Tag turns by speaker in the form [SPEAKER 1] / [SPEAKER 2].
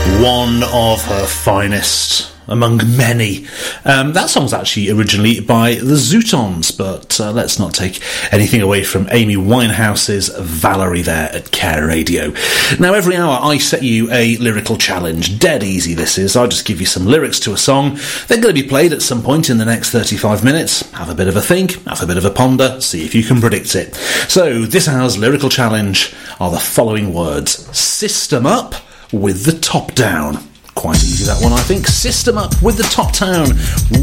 [SPEAKER 1] One of her finest among many. That song's actually originally by the Zootons, but let's not take anything away from Amy Winehouse's Valerie there at Care Radio. Now, every hour I set you a lyrical challenge. Dead easy this is. I just give you some lyrics to a song. They're going to be played at some point in the next 35 minutes. Have a bit of a think, have a bit of a ponder, see if you can predict it. So, this hour's lyrical challenge are the following words. System up with the top down. Quite easy, that one, I think. System up with the top down.